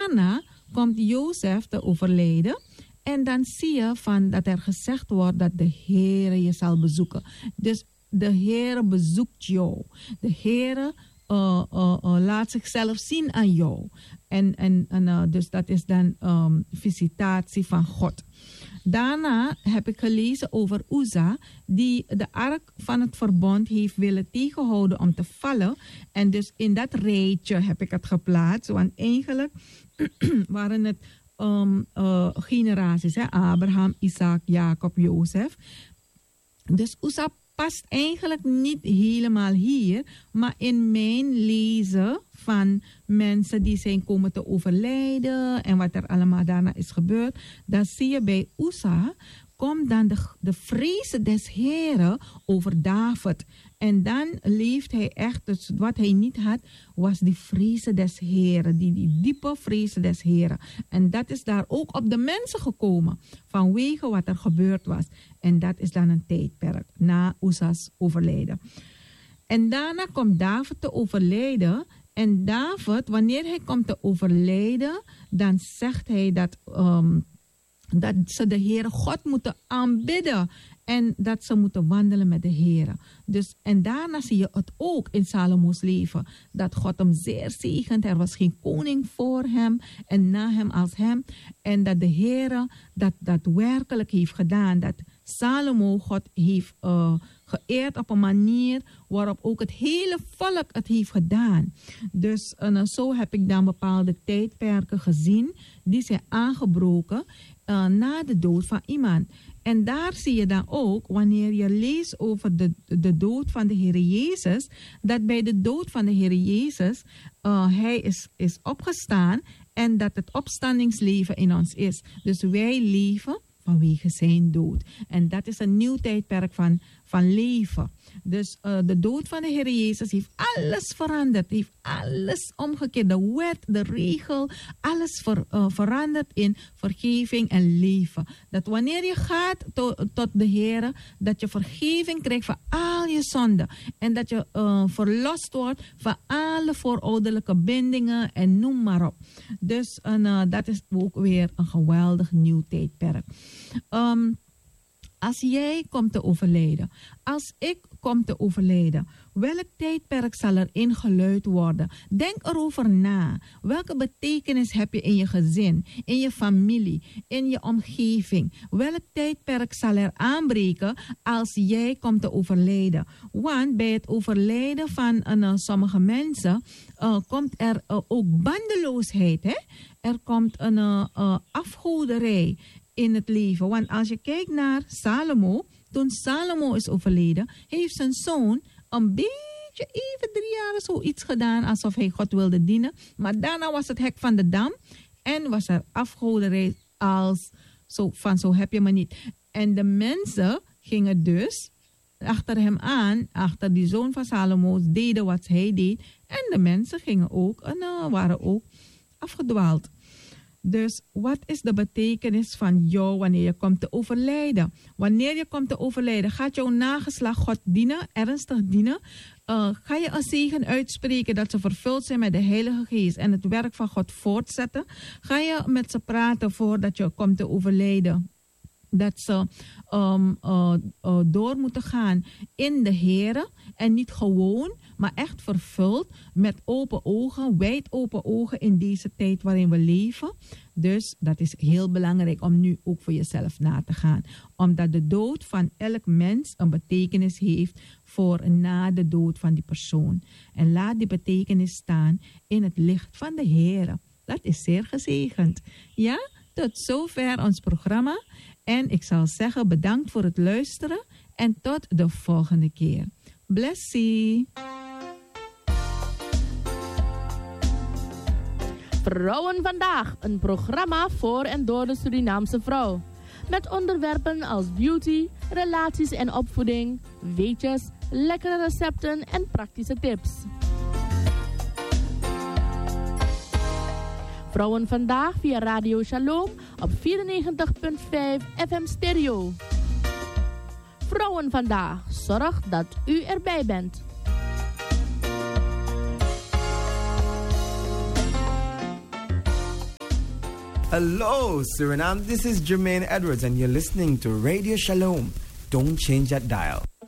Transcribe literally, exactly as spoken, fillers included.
daarna komt Jozef te overlijden. En dan zie je van dat er gezegd wordt dat de Heere je zal bezoeken. Dus de Heere bezoekt jou. De Heere uh, uh, uh, laat zichzelf zien aan jou. En, en, en uh, dus dat is dan um, visitatie van God. Daarna heb ik gelezen over Uza, die de ark van het verbond heeft willen tegenhouden om te vallen. En dus in dat rijtje heb ik het geplaatst. Want eigenlijk waren het um, uh, generaties, hè? Abraham, Isaac, Jacob, Jozef. Dus Uza past eigenlijk niet helemaal hier, maar in mijn lezen van mensen die zijn komen te overlijden en wat er allemaal daarna is gebeurd, dan zie je bij Uza komt dan de, de vrezen des Heren over David. En dan leeft hij echt, dus wat hij niet had, was die vrezen des Heren, die, die diepe vrezen des Heren. En dat is daar ook op de mensen gekomen, vanwege wat er gebeurd was. En dat is dan een tijdperk, na Uza's overlijden. En daarna komt David te overlijden. En David, wanneer hij komt te overlijden, dan zegt hij dat, um, dat ze de Heere God moeten aanbidden. En dat ze moeten wandelen met de Heere. Dus, en daarna zie je het ook in Salomo's leven. Dat God hem zeer zegent. Er was geen koning voor hem en na hem als hem. En dat de Heere dat daadwerkelijk heeft gedaan. Dat Salomo God heeft uh, geëerd op een manier waarop ook het hele volk het heeft gedaan. Dus uh, zo heb ik dan bepaalde tijdperken gezien. Die zijn aangebroken uh, na de dood van iemand. En daar zie je dan ook, wanneer je leest over de, de dood van de Heer Jezus, dat bij de dood van de Heer Jezus, uh, hij is, is opgestaan en dat het opstandingsleven in ons is. Dus wij leven vanwege zijn dood. En dat is een nieuw tijdperk van, van leven. Dus uh, de dood van de Heer Jezus heeft alles veranderd. Heeft alles omgekeerd. De wet, de regel, alles ver, uh, veranderd in vergeving en leven. Dat wanneer je gaat to, tot de Heer, dat je vergeving krijgt van al je zonden. En dat je uh, verlost wordt van alle voorouderlijke bindingen en noem maar op. Dus uh, dat is ook weer een geweldig nieuw tijdperk. Um, Als jij komt te overlijden, als ik kom te overlijden, welk tijdperk zal er ingeluid worden? Denk erover na. Welke betekenis heb je in je gezin, in je familie, in je omgeving? Welk tijdperk zal er aanbreken als jij komt te overlijden? Want bij het overlijden van uh, sommige mensen uh, komt er uh, ook bandeloosheid. Hè? Er komt een uh, uh, afgoderij in het leven. Want als je kijkt naar Salomo, toen Salomo is overleden, heeft zijn zoon een beetje even drie jaar zoiets gedaan alsof hij God wilde dienen. Maar daarna was het hek van de dam en was er afgoderij als zo, van zo heb je maar niet. En de mensen gingen dus achter hem aan, achter die zoon van Salomo, deden wat hij deed. En de mensen gingen ook en uh, waren ook afgedwaald. Dus wat is de betekenis van jou wanneer je komt te overlijden? Wanneer je komt te overlijden, gaat jouw nageslacht God dienen, ernstig dienen? Uh, ga je een zegen uitspreken dat ze vervuld zijn met de Heilige Geest en het werk van God voortzetten? Ga je met ze praten voordat je komt te overlijden? Dat ze um, uh, uh, door moeten gaan in de Here en niet gewoon, maar echt vervuld met open ogen, wijd open ogen in deze tijd waarin we leven. Dus dat is heel belangrijk om nu ook voor jezelf na te gaan. Omdat de dood van elk mens een betekenis heeft voor na de dood van die persoon. En laat die betekenis staan in het licht van de Here. Dat is zeer gezegend. Ja, tot zover ons programma. En ik zal zeggen bedankt voor het luisteren en tot de volgende keer. Blessie. Vrouwen vandaag, een programma voor en door de Surinaamse vrouw. Met onderwerpen als beauty, relaties en opvoeding, weetjes, lekkere recepten en praktische tips. Vrouwen vandaag via Radio Shalom op vierennegentig komma vijf F M stereo. Vrouwen vandaag, zorg dat u erbij bent. Hello, Suriname. This is Jermaine Edwards, and you're listening to Radio Shalom. Don't change that dial.